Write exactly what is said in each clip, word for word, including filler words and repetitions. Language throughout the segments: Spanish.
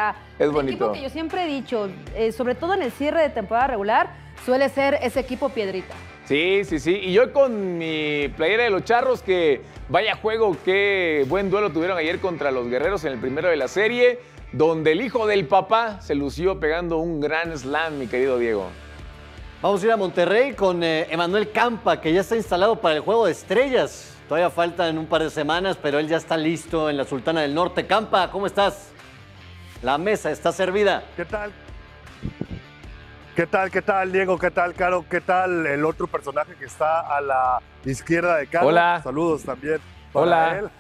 sea, es un bonito. equipo que yo siempre he dicho, eh, sobre todo en el cierre de temporada regular, suele ser ese equipo piedrita. Sí, sí, sí. Y yo con mi playera de los Charros, que vaya juego, qué buen duelo tuvieron ayer contra los Guerreros en el primero de la serie, donde el hijo del papá se lució pegando un gran slam, mi querido Diego. Vamos a ir a Monterrey con eh, Emanuel Campa, que ya está instalado para el Juego de Estrellas. Todavía faltan un par de semanas, pero él ya está listo en la Sultana del Norte. Campa, ¿cómo estás? La mesa está servida. ¿Qué tal? ¿Qué tal, qué tal, Diego? ¿Qué tal, Caro? ¿Qué tal el otro personaje que está a la izquierda de Caro? Hola. Saludos también para Hola. él.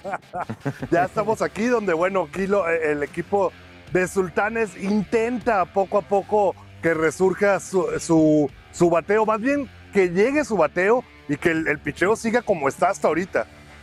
Ya estamos aquí donde, bueno, aquí lo, el equipo de Sultanes intenta poco a poco que resurja su, su, su bateo, más bien que llegue su bateo y que el, el picheo siga como está hasta ahorita.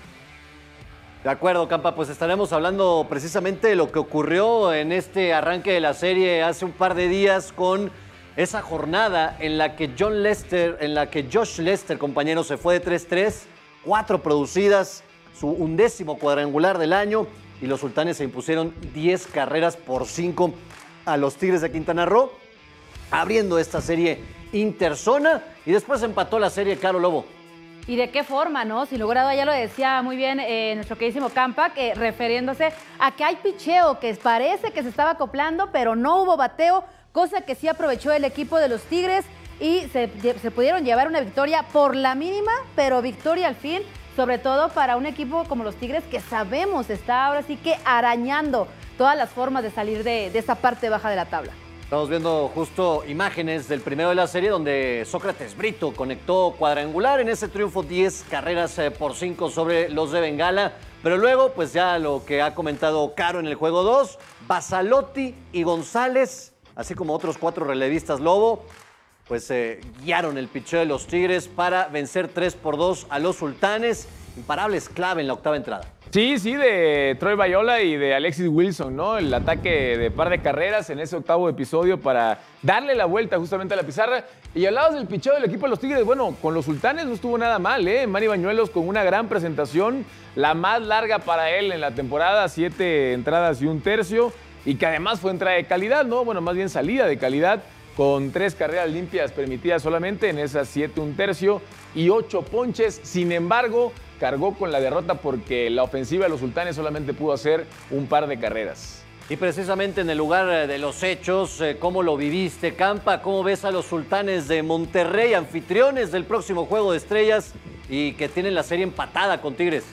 De acuerdo, Campa, pues estaremos hablando precisamente de lo que ocurrió en este arranque de la serie hace un par de días con esa jornada en la que John Lester, en la que Josh Lester, compañero, se fue de tres tres, cuatro producidas, su undécimo cuadrangular del año, y los Sultanes se impusieron diez carreras por cinco a los Tigres de Quintana Roo, abriendo esta serie interzona, y después empató la serie Caro Lobo. ¿Y de qué forma, no? Sin lugar a duda, ya lo decía muy bien eh, nuestro queridísimo Campa, que refiriéndose a que hay picheo, que parece que se estaba acoplando, pero no hubo bateo, cosa que sí aprovechó el equipo de los Tigres y se, se pudieron llevar una victoria por la mínima, pero victoria al fin, sobre todo para un equipo como los Tigres, que sabemos está ahora sí que arañando todas las formas de salir de, de esa parte baja de la tabla. Estamos viendo justo imágenes del primero de la serie donde Sócrates Brito conectó cuadrangular en ese triunfo, diez carreras por cinco sobre los de Bengala. Pero luego, pues ya lo que ha comentado Caro en el juego dos, Basalotti y González, así como otros cuatro relevistas Lobo, pues eh, guiaron el picheo de los Tigres para vencer tres por dos a los Sultanes. Imparables clave en la octava entrada. Sí, sí, de Troy Bayola y de Alexis Wilson, ¿no? El ataque de par de carreras en ese octavo episodio para darle la vuelta justamente a la pizarra. Y hablabas del picheo del equipo de los Tigres. Bueno, con los Sultanes no estuvo nada mal, ¿eh? Manny Bañuelos con una gran presentación, la más larga para él en la temporada, siete entradas y un tercio, y que además fue entrada de calidad, ¿no? Bueno, más bien salida de calidad, con tres carreras limpias permitidas solamente en esas siete, un tercio y ocho ponches. Sin embargo, cargó con la derrota porque la ofensiva de los Sultanes solamente pudo hacer un par de carreras. Y precisamente en el lugar de los hechos, ¿cómo lo viviste, Campa? ¿Cómo ves a los Sultanes de Monterrey, anfitriones del próximo Juego de Estrellas y que tienen la serie empatada con Tigres?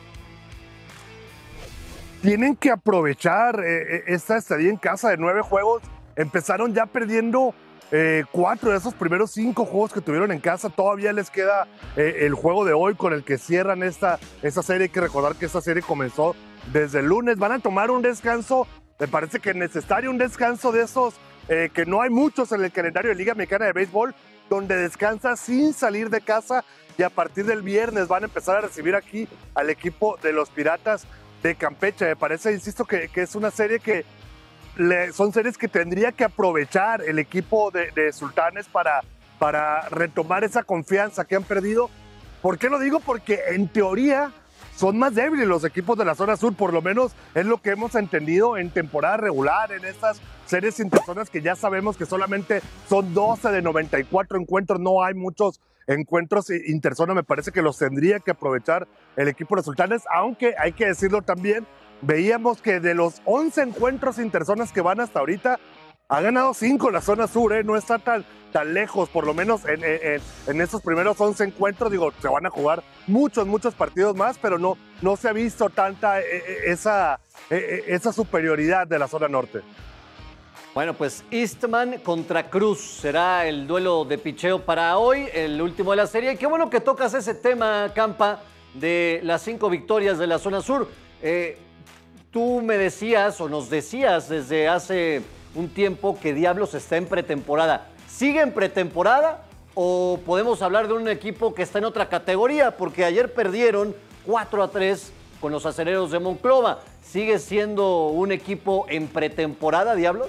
Tienen que aprovechar eh, esta estadía en casa de nueve juegos. Empezaron ya perdiendo eh, cuatro de esos primeros cinco juegos que tuvieron en casa. Todavía les queda eh, el juego de hoy con el que cierran esta, esta serie. Hay que recordar que esta serie comenzó desde el lunes. Van a tomar un descanso, me parece que es necesario un descanso de esos eh, que no hay muchos en el calendario de Liga Mexicana de Béisbol, donde descansa sin salir de casa, y a partir del viernes van a empezar a recibir aquí al equipo de los Piratas de Campeche. Me parece, insisto, que, que es una serie que le, son series que tendría que aprovechar el equipo de, de Sultanes para, para retomar esa confianza que han perdido. ¿Por qué lo digo? Porque en teoría son más débiles los equipos de la zona sur, por lo menos es lo que hemos entendido en temporada regular, en estas series interzonas que ya sabemos que solamente son doce de noventa y cuatro encuentros, no hay muchos encuentros interzona. Me parece que los tendría que aprovechar el equipo de Sultanes, aunque hay que decirlo también, veíamos que de los once encuentros interzonas que van hasta ahorita, ha ganado cinco la zona sur, ¿eh? No está tan, tan lejos, por lo menos en, en, en esos primeros once encuentros. Digo, se van a jugar muchos, muchos partidos más, pero no, no se ha visto tanta eh, esa, eh, esa superioridad de la zona norte. Bueno, pues Eastman contra Cruz será el duelo de picheo para hoy, el último de la serie. Y qué bueno que tocas ese tema, Campa, de las cinco victorias de la zona sur. Eh, tú me decías o nos decías desde hace un tiempo que Diablos está en pretemporada. ¿Sigue en pretemporada o podemos hablar de un equipo que está en otra categoría? Porque ayer perdieron cuatro a tres con los Acereros de Monclova. ¿Sigue siendo un equipo en pretemporada, Diablos?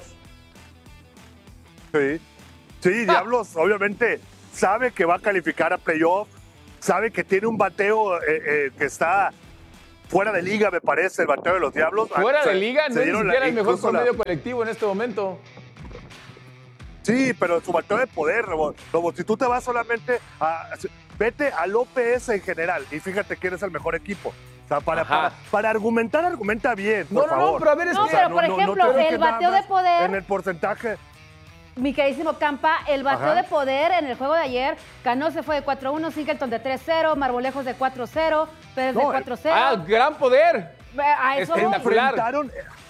Sí, sí, Diablos obviamente sabe que va a calificar a playoff, sabe que tiene un bateo eh, eh, que está fuera de liga, me parece, el bateo de los Diablos. Fuera Se- de liga, se no es ni dieron la- siquiera el mejor incluso la- promedio colectivo en este momento. Sí, pero su bateo de poder, Lobo. Lobo, si tú te vas solamente a... Vete al O P S en general y fíjate quién es el mejor equipo. O sea, para, Ajá. para, para argumentar, argumenta bien, No, por no, favor. no, pero a ver, es No, que... pero por ejemplo, te el dejes nada bateo de más poder- En el porcentaje... Mi queridísimo Campa, el bateo Ajá. de poder en el juego de ayer, Cano se fue de cuatro uno, Singleton de tres cero, Marmolejos de cuatro cero, Pérez de No, cuatro cero. Ah, gran poder. A eso voy. espectacular. Enfrentaron...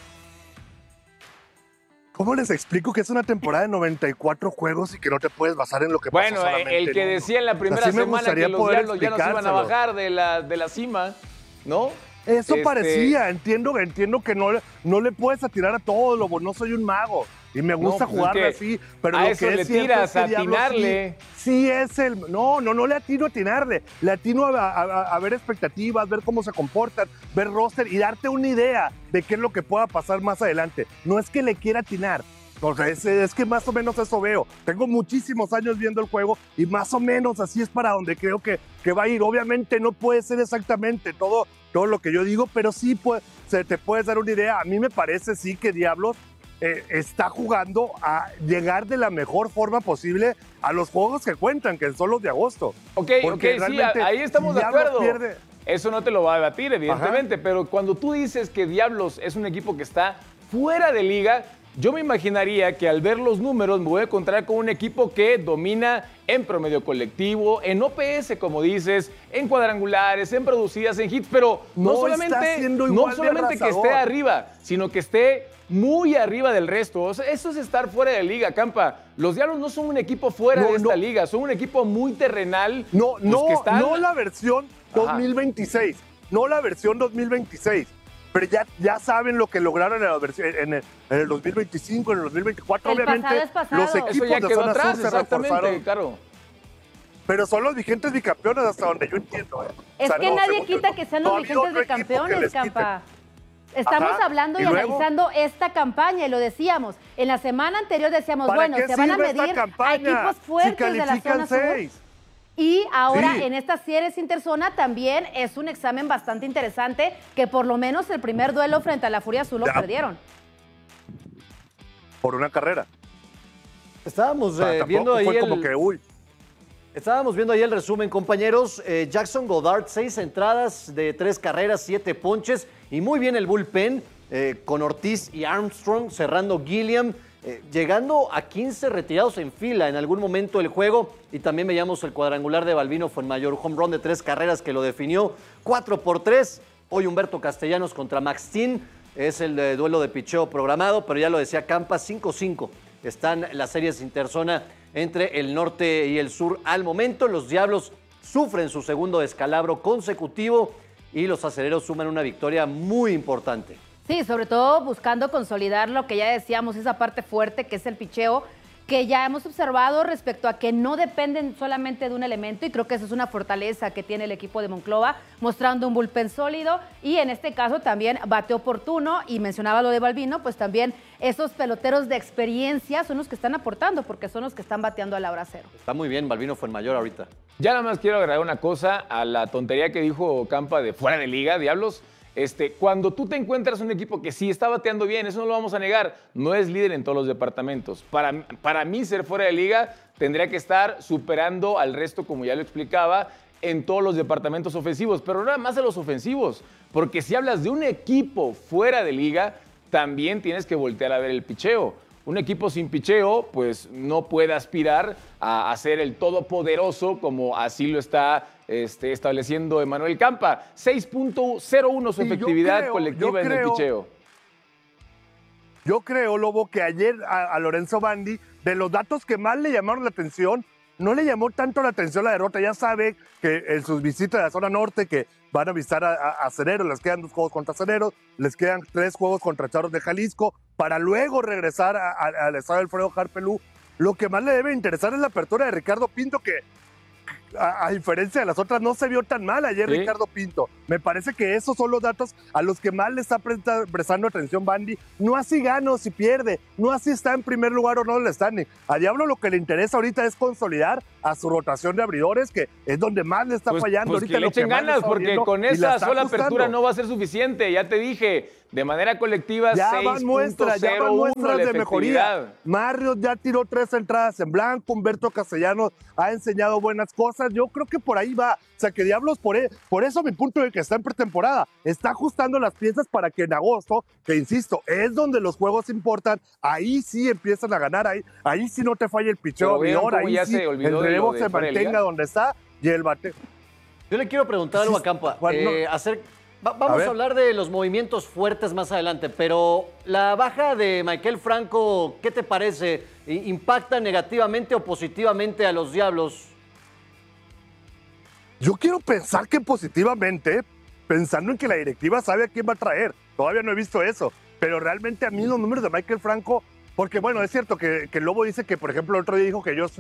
¿Cómo les explico que es una temporada de noventa y cuatro juegos y que no te puedes basar en lo que Bueno, pasó solamente el que en uno? decía en la primera O sea, sí me semana gustaría que los poder Diablos ya no se iban a explicárselo. bajar de la, de la cima, ¿no? Eso Este, parecía, entiendo, entiendo que no, le- no le puedes atirar a todo, Lobo, no soy un mago. Y me gusta No, pues jugarle es que así, pero a lo eso que le es cierto tiras, es que a Diablos atinarle. Sí, sí es el... No, no, no le atino a atinarle. Le atino a, a- a ver expectativas, ver cómo se comportan, ver roster y darte una idea de qué es lo que pueda pasar más adelante. No es que le quiera atinar. O sea, es, es que más o menos eso veo. Tengo muchísimos años viendo el juego y más o menos así es para donde creo que, que va a ir. Obviamente no puede ser exactamente todo, todo lo que yo digo, pero sí puede, se te puedes dar una idea. A mí me parece sí que Diablos eh, está jugando a llegar de la mejor forma posible a los juegos que cuentan, que son los de agosto. Ok, Porque ok, sí, realmente, ahí estamos si de Diablos acuerdo. pierde- Eso no te lo va a debatir, evidentemente, pero cuando tú dices que Diablos es un equipo que está fuera de liga, yo me imaginaría que al ver los números me voy a encontrar con un equipo que domina en promedio colectivo, en O P S, como dices, en cuadrangulares, en producidas, en hits, pero no, No solamente, está siendo no igual de solamente que arrasador. esté arriba, sino que esté muy arriba del resto. O sea, eso es estar fuera de liga, Campa. Los Diablos no son un equipo fuera No, de esta no. liga, son un equipo muy terrenal. No, pues, no, que están- no la versión Ajá. dos mil veintiséis, no la versión dos mil veintiséis, pero ya, ya saben lo que lograron en, la versión, en, el, en el dos mil veinticinco, en el dos mil veinticuatro, El obviamente pasado es pasado. los Eso Eso equipos ya de quedó zona atrás, sur se exactamente, reforzaron, claro. pero son los vigentes bicampeones hasta donde yo entiendo. ¿eh? Es O sea, que no, nadie según quita yo, que sean no los ha habido vigentes otro de equipo que campeones, les quite. Campa. Estamos Ajá. hablando y, ¿Y luego? analizando esta campaña y lo decíamos. En la semana anterior decíamos, ¿Para bueno, qué se van a sirve esta medir a campaña equipos si fuertes de la califican zona sur. seis? Y ahora Sí. en estas series interzona también es un examen bastante interesante que por lo menos el primer duelo frente a la Furia Azul lo Ya. perdieron. Por una carrera. Estábamos O sea, eh, tampoco viendo ahí fue el, como que, uy, Estábamos viendo ahí el resumen, compañeros. Eh, Jackson Goddard, seis entradas de tres carreras, siete ponches. Y muy bien el bullpen, eh, con Ortiz y Armstrong cerrando Gilliam, eh, llegando a quince retirados en fila en algún momento del juego. Y también veíamos el cuadrangular de Balbino Fuenmayor, home run de tres carreras que lo definió cuatro por tres. Hoy Humberto Castellanos contra Max Tin. Es el eh, duelo de picheo programado, pero ya lo decía Campa, cinco cinco. Están las series interzona entre el norte y el sur al momento. Los Diablos sufren su segundo descalabro consecutivo y los acereros suman una victoria muy importante. Sí, sobre todo buscando consolidar lo que ya decíamos, esa parte fuerte que es el picheo, que ya hemos observado respecto a que no dependen solamente de un elemento, y creo que esa es una fortaleza que tiene el equipo de Monclova, mostrando un bullpen sólido y en este caso también bate oportuno, y mencionaba lo de Balbino, pues también esos peloteros de experiencia son los que están aportando, porque son los que están bateando a la hora cero. Está muy bien, Balbino Fuenmayor ahorita. Ya nada más quiero agregar una cosa a la tontería que dijo Campa de fuera de liga, Diablos. Este, cuando tú te encuentras un equipo que sí está bateando bien, eso no lo vamos a negar, no es líder en todos los departamentos. Para, para mí ser fuera de liga tendría que estar superando al resto, como ya lo explicaba, en todos los departamentos ofensivos, pero nada más de los ofensivos, porque si hablas de un equipo fuera de liga, también tienes que voltear a ver el picheo. Un equipo sin picheo, pues no puede aspirar a, a ser el todopoderoso como así lo está este, estableciendo Emanuel Campa. seis punto cero uno su Sí, yo efectividad creo, colectiva yo en el creo- picheo. Yo creo, Lobo, que ayer a, a Lorenzo Bandi, de los datos que más le llamaron la atención, no le llamó tanto la atención la derrota. Ya sabe que en sus visitas a la zona norte, que van a visitar a, a, a Acereros, les quedan dos juegos contra Acereros, les quedan tres juegos contra Charros de Jalisco, para luego regresar a- a- al estadio Alfredo Harpelú. Lo que más le debe interesar es la apertura de Ricardo Pinto, que a, a diferencia de las otras no se vio tan mal ayer Sí. Ricardo Pinto. Me parece que esos son los datos a los que más le está presta- prestando atención Bandi. No así gana o si pierde, no así está en primer lugar o no le están. A Diablo lo que le interesa ahorita es consolidar a su rotación de abridores, que es donde más le está Pues, fallando. pues ahorita que le lo que echen más le ganas, está porque doliendo con y la esa está sola ajustando. apertura no va a ser suficiente. Ya te dije, de manera colectiva, Ya van muestras, ya van muestras de mejoría. Marrios ya tiró tres entradas en blanco, Humberto Castellanos ha enseñado buenas cosas. Yo creo que por ahí va. O sea, que Diablos, por, e- por eso mi punto de que está en pretemporada, está ajustando las piezas para que en agosto, que insisto, es donde los juegos importan, ahí sí empiezan a ganar, ahí, ahí sí no te falla el picheo Pero vean abridor, cómo ahí ya sí se olvidó el de lo relevo de se fuera de mantenga liga. donde está y el bate. Yo le quiero preguntar algo Sí, a Campa. bueno, eh, hacer, va- vamos ver. a, hablar de los movimientos fuertes más adelante, pero la baja de Maikel Franco, ¿qué te parece? I- ¿Impacta negativamente o positivamente a los Diablos? Yo quiero pensar que positivamente, pensando en que la directiva sabe a quién va a traer. Todavía no he visto eso, pero realmente a mí los números de Maikel Franco, porque bueno, es cierto que, que el Lobo dice que, por ejemplo, el otro día dijo que yo